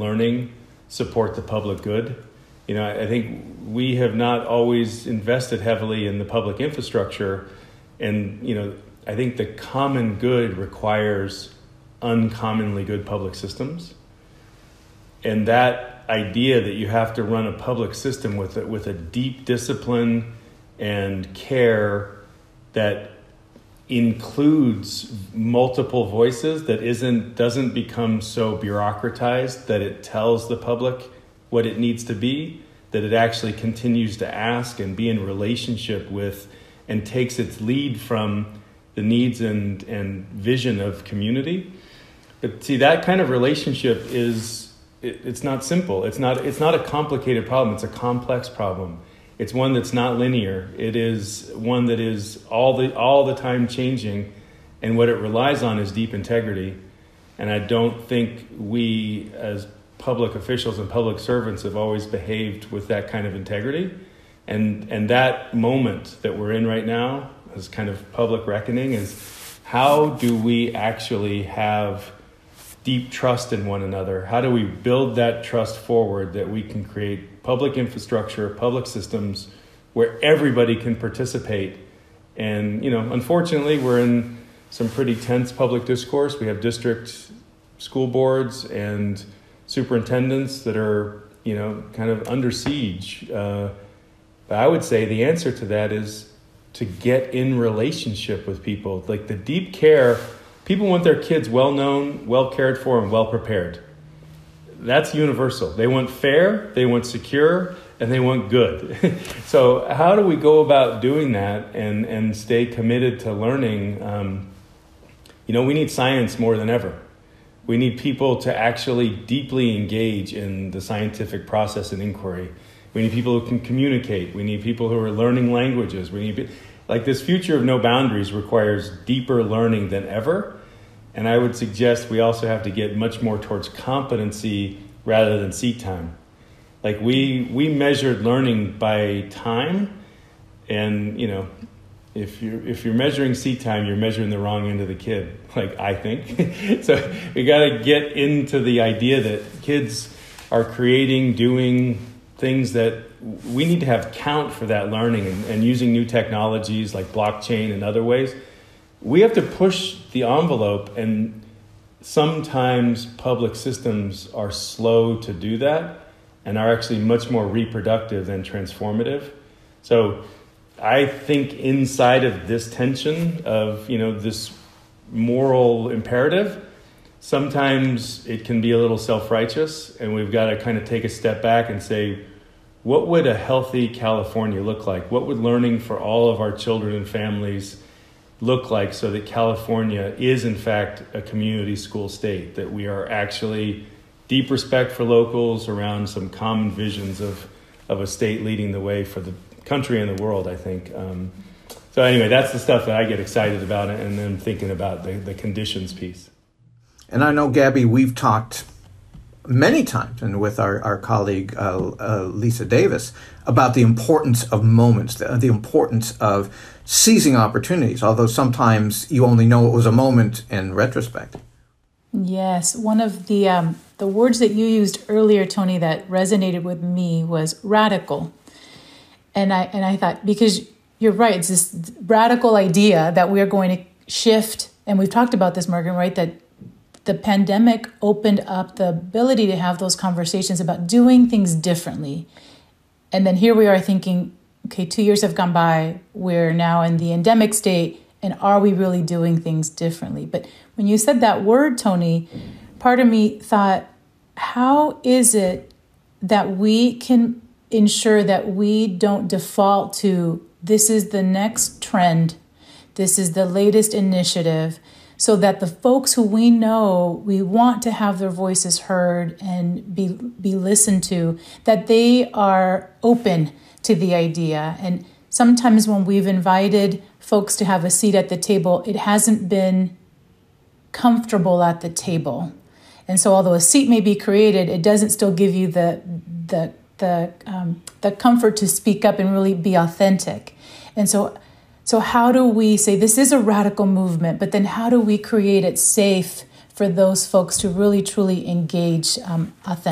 learning support the public good. I think we have not always invested heavily in the public infrastructure, and I think the common good requires uncommonly good public systems. And that idea that you have to run a public system with a deep discipline and care that includes multiple voices, that doesn't become so bureaucratized that it tells the public what it needs to be, that it actually continues to ask and be in relationship with and takes its lead from the needs and vision of community. But see, that kind of relationship it's not simple. It's not a complicated problem. It's a complex problem. It's one that's not linear. It is one that is all the time changing, and what it relies on is deep integrity. And I don't think we as public officials and public servants have always behaved with that kind of integrity. And that moment that we're in right now, as kind of public reckoning, is how do we actually have deep trust in one another? How do we build that trust forward that we can create public infrastructure, public systems where everybody can participate? And, unfortunately, we're in some pretty tense public discourse. We have district school boards and superintendents that are, kind of under siege. But I would say the answer to that is to get in relationship with people. Like the deep care, people want their kids well-known, well-cared for, and well-prepared. That's universal. They want fair, they want secure, and they want good. So how do we go about doing that and stay committed to learning? We need science more than ever. We need people to actually deeply engage in the scientific process and inquiry. We need people who can communicate. We need people who are learning languages. This future of no boundaries requires deeper learning than ever. And I would suggest we also have to get much more towards competency rather than seat time. Like we measured learning by time, and if you're measuring seat time, you're measuring the wrong end of the kid, I think. So we got to get into the idea that kids are creating, doing things that we need to have count for that learning, and using new technologies like blockchain and other ways. We have to push the envelope, and sometimes public systems are slow to do that and are actually much more reproductive than transformative. So I think inside of this tension of, this moral imperative, sometimes it can be a little self-righteous, and we've got to kind of take a step back and say, what would a healthy California look like? What would learning for all of our children and families look like so that California is, in fact, a community school state, that we are actually deep respect for locals around some common visions of a state leading the way for the country and the world, I think. So anyway, that's the stuff that I get excited about, and then thinking about the conditions piece. And I know, Gabby, we've talked many times, and with our colleague Lisa Davis, about the importance of moments, the importance of seizing opportunities, although sometimes you only know it was a moment in retrospect. Yes, one of the words that you used earlier, Tony, that resonated with me was radical. And I thought, because you're right, it's this radical idea that we're going to shift, and we've talked about this, Margaret, right, that the pandemic opened up the ability to have those conversations about doing things differently. And then here we are thinking, okay, 2 years have gone by, we're now in the endemic state, and are we really doing things differently? But when you said that word, Tony, part of me thought, how is it that we can ensure that we don't default to this is the next trend, this is the latest initiative, so that the folks who we know we want to have their voices heard and be listened to, that they are open to the idea. And sometimes when we've invited folks to have a seat at the table, it hasn't been comfortable at the table. And so although a seat may be created, it doesn't still give you the comfort to speak up and really be authentic. And so how do we say this is a radical movement, but then how do we create it safe for those folks to really, truly engage authentically?